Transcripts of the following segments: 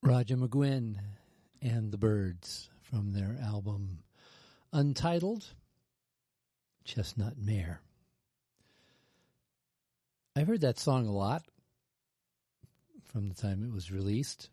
Roger McGuinn and the Byrds from their album Untitled, Chestnut Mare. I've heard that song a lot from the time it was released.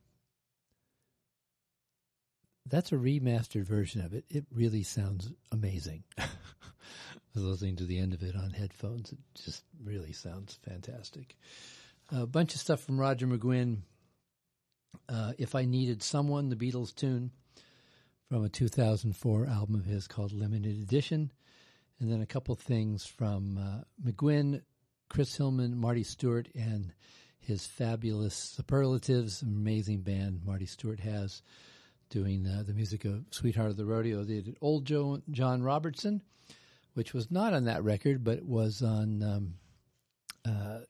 That's a remastered version of it. It really sounds amazing. I was listening to the end of it on headphones. It just really sounds fantastic. A bunch of stuff from Roger McGuinn. If I Needed Someone, the Beatles tune from a 2004 album of his called Limited Edition. And then a couple things from McGuinn, Chris Hillman, Marty Stewart, and his fabulous Superlatives, amazing band Marty Stewart has, doing the music of Sweetheart of the Rodeo. They did Old John Robertson, which was not on that record, but it was on, I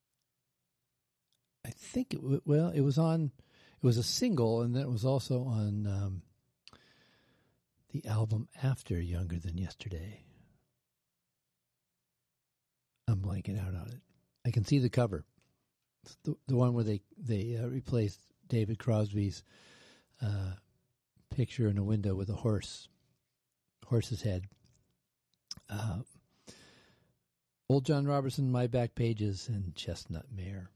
think it was on, it was a single, and then it was also on the album after Younger Than Yesterday. I'm blanking out on it. I can see the cover. It's the one where they replaced David Crosby's picture in a window with a horse's head. Old John Robertson, My Back Pages, and Chestnut Mare.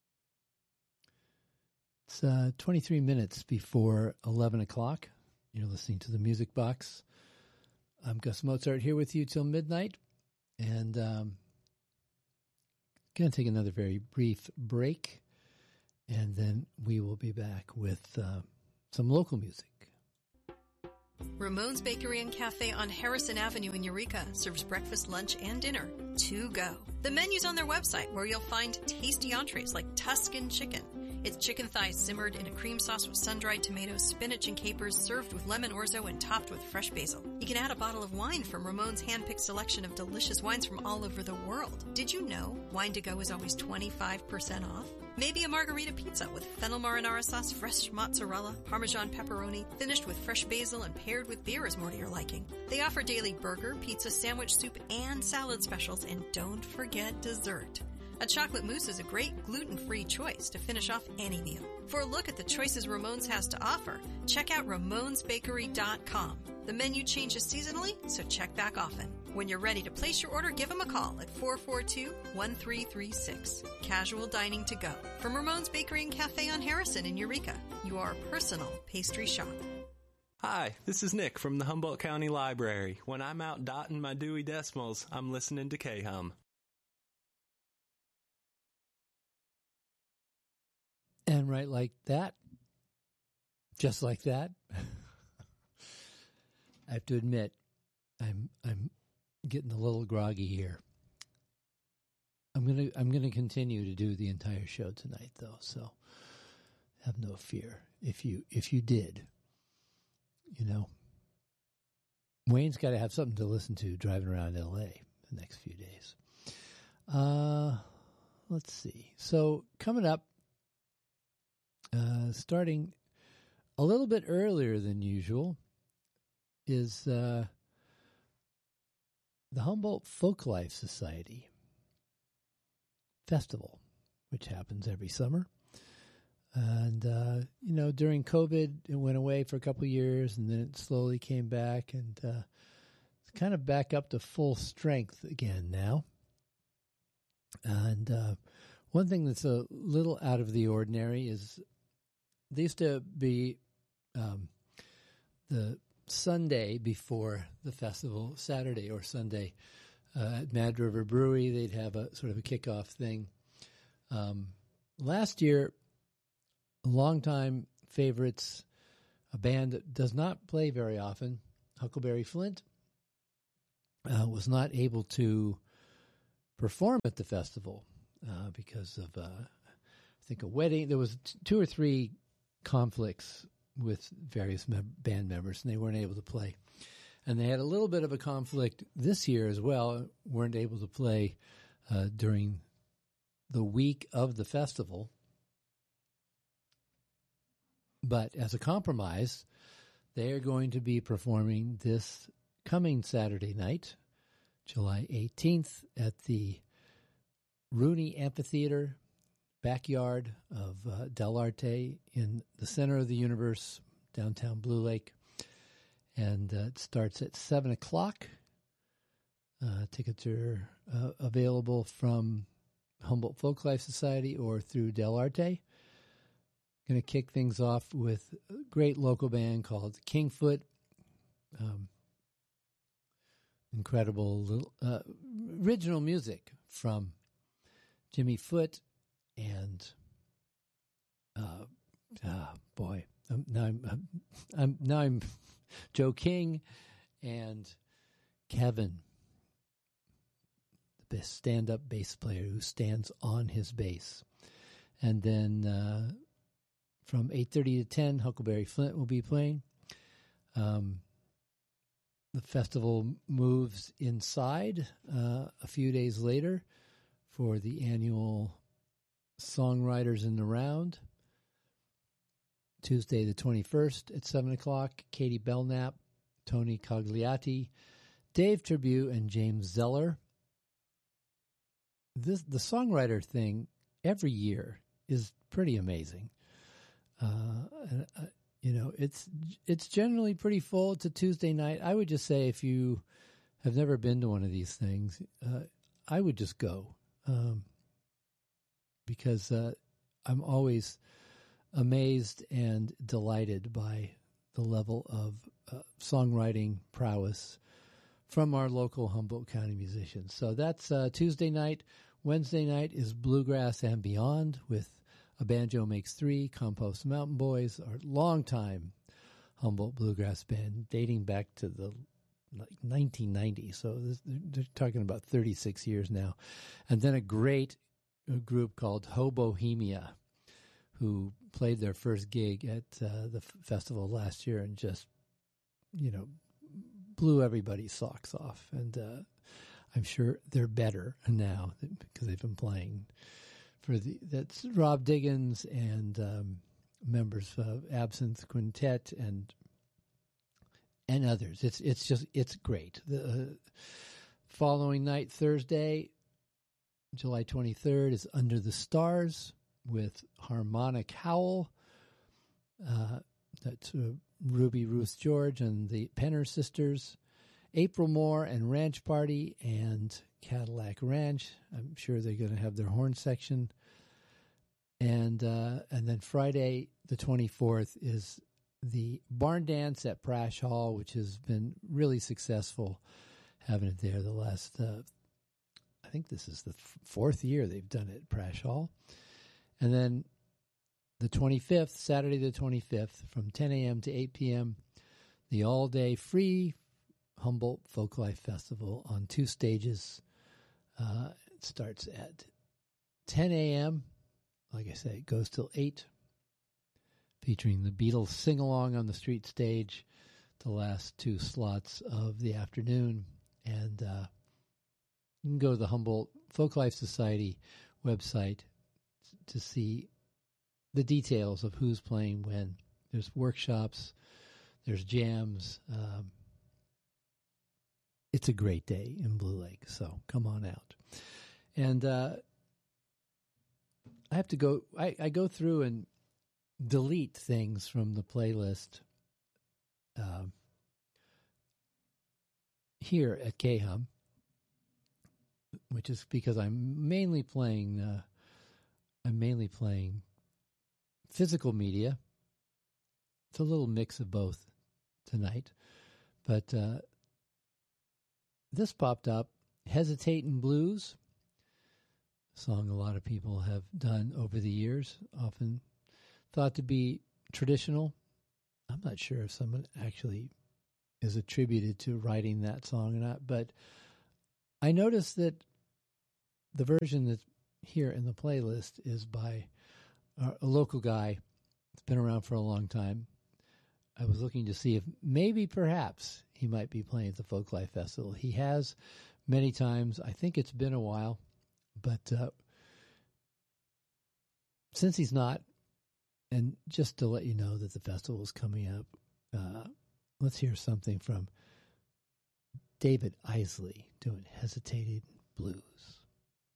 It's 23 minutes before 11 o'clock. You're listening to the Music Box. I'm Gus Mozart here with you till midnight, and going to take another very brief break, and then we will be back with some local music. Ramon's Bakery and Cafe on Harrison Avenue in Eureka serves breakfast, lunch, and dinner to go. The menu's on their website, where you'll find tasty entrees like Tuscan chicken. It's chicken thighs simmered in a cream sauce with sun-dried tomatoes, spinach, and capers, served with lemon orzo and topped with fresh basil. You can add a bottle of wine from Ramon's hand-picked selection of delicious wines from all over the world. Did you know wine to go is always 25% off? Maybe a margarita pizza with fennel marinara sauce, fresh mozzarella, Parmesan pepperoni, finished with fresh basil and paired with beer is more to your liking. They offer daily burger, pizza, sandwich, soup, and salad specials, and don't forget dessert. A chocolate mousse is a great gluten-free choice to finish off any meal. For a look at the choices Ramon's has to offer, check out Ramon'sBakery.com. The menu changes seasonally, so check back often. When you're ready to place your order, give them a call at 442-1336. Casual dining to go. From Ramon's Bakery and Cafe on Harrison in Eureka, your personal pastry shop. Hi, this is Nick from the Humboldt County Library. When I'm out dotting my Dewey Decimals, I'm listening to K-Hum. And right like that, just like that, I have to admit, I'm getting a little groggy here. I'm gonna continue to do the entire show tonight, though. So have no fear. If you did, Wayne's got to have something to listen to driving around L.A. the next few days. Let's see. So coming up. Starting a little bit earlier than usual is the Humboldt Folklife Society Festival, which happens every summer. And, during COVID, it went away for a couple of years, and then it slowly came back, and it's kind of back up to full strength again now. And one thing that's a little out of the ordinary is they used to be the Sunday before the festival, Saturday or Sunday, at Mad River Brewery. They'd have a sort of a kickoff thing. Last year, longtime favorites, a band that does not play very often, Huckleberry Flint, was not able to perform at the festival because of, I think, a wedding. There was 2 or 3 conflicts with various band members, and they weren't able to play. And they had a little bit of a conflict this year as well, weren't able to play during the week of the festival. But as a compromise, they are going to be performing this coming Saturday night, July 18th, at the Rooney Amphitheater backyard of Del Arte in the center of the universe, downtown Blue Lake. And it starts at 7 o'clock. Tickets are available from Humboldt Folklife Society or through Del Arte. Going to kick things off with a great local band called Kingfoot. Incredible original music from Jimmy Foote and I'm Joe King and Kevin, the best stand-up bass player who stands on his bass. And then from 8:30 to 10, Huckleberry Flint will be playing. The festival moves inside a few days later for the annual Songwriters in the Round. Tuesday the 21st at 7 o'clock, Katie Belknap, Tony Cogliatti, Dave Tribute, and James Zeller. The songwriter thing every year is pretty amazing. It's generally pretty full. It's a Tuesday night. I would just say if you have never been to one of these things, I would just go because I'm always amazed and delighted by the level of songwriting prowess from our local Humboldt County musicians. So that's Tuesday night. Wednesday night is Bluegrass and Beyond with A Banjo Makes Three, Compost Mountain Boys, our longtime Humboldt Bluegrass band dating back to the 1990s. So they're talking about 36 years now. And then a great group called Hobohemia, who played their first gig at the festival last year and just, blew everybody's socks off. And I'm sure they're better now because they've been playing that's Rob Diggins and members of Absinthe Quintet and others. It's great. The following night, Thursday, July 23rd, is Under the Stars with Harmonic Howl. That's Ruby Ruth George and the Penner Sisters. April Moore and Ranch Party and Cadillac Ranch. I'm sure they're going to have their horn section. And then Friday, the 24th, is the Barn Dance at Prash Hall, which has been really successful having it there the last, I think this is the fourth year they've done it at Prash Hall. And then the 25th, Saturday the 25th, from 10 a.m. to 8 p.m., the all-day free Humboldt Folklife Festival on 2 stages. It starts at 10 a.m. Like I say, it goes till 8, featuring the Beatles sing-along on the street stage the last 2 slots of the afternoon. And you can go to the Humboldt Folklife Society website to see the details of who's playing when. There's workshops, there's jams. It's a great day in Blue Lake, so come on out. And I have to go. I go through and delete things from the playlist here at KHUM, which is because I'm mainly playing physical media. It's a little mix of both tonight, but this popped up, Hesitatin' Blues, a song a lot of people have done over the years, often thought to be traditional. I'm not sure if someone actually is attributed to writing that song or not, but I noticed that the version that's here in the playlist is by a local guy that's been around for a long time. I was looking to see if maybe perhaps he might be playing at the Folklife Festival. He has many times. I think it's been a while, but since he's not, and just to let you know that the festival is coming up, let's hear something from David Isley doing Hesitatin' Blues.